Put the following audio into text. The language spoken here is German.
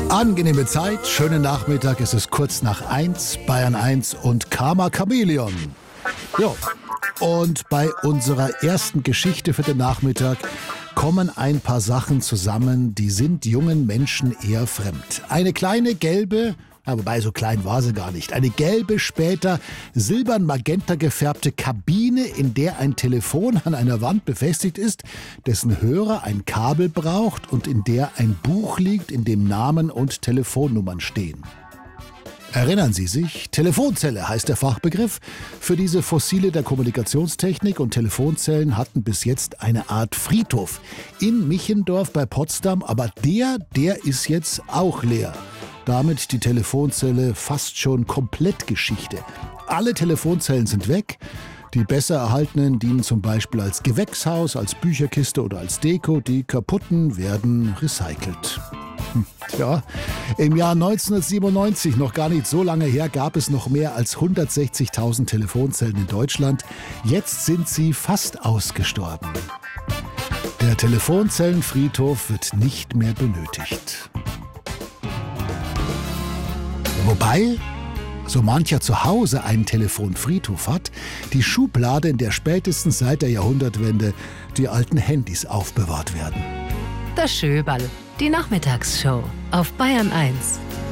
Angenehme Zeit, schönen Nachmittag, es ist kurz nach 1, Bayern 1 und Karma Chameleon. Jo. Und bei unserer ersten Geschichte für den Nachmittag kommen ein paar Sachen zusammen, die sind jungen Menschen eher fremd. Eine kleine gelbe, wobei so klein war sie gar nicht, eine gelbe, später silbern-magenta gefärbte Kabine, in der ein Telefon an einer Wand befestigt ist, dessen Hörer ein Kabel braucht und in der ein Buch liegt, in dem Namen und Telefonnummern stehen. Erinnern Sie sich? Telefonzelle heißt der Fachbegriff für diese Fossile der Kommunikationstechnik, und Telefonzellen hatten bis jetzt eine Art Friedhof in Michendorf bei Potsdam, aber der ist jetzt auch leer. Damit die Telefonzelle fast schon komplett Geschichte. Alle Telefonzellen sind weg. Die besser erhaltenen dienen zum Beispiel als Gewächshaus, als Bücherkiste oder als Deko. Die kaputten werden recycelt. Tja, im Jahr 1997, noch gar nicht so lange her, gab es noch mehr als 160.000 Telefonzellen in Deutschland. Jetzt sind sie fast ausgestorben. Der Telefonzellenfriedhof wird nicht mehr benötigt. Wobei so mancher zu Hause einen Telefonfriedhof hat, die Schublade, in der spätestens seit der Jahrhundertwende die alten Handys aufbewahrt werden. Das Schöberl, die Nachmittagsshow auf Bayern 1.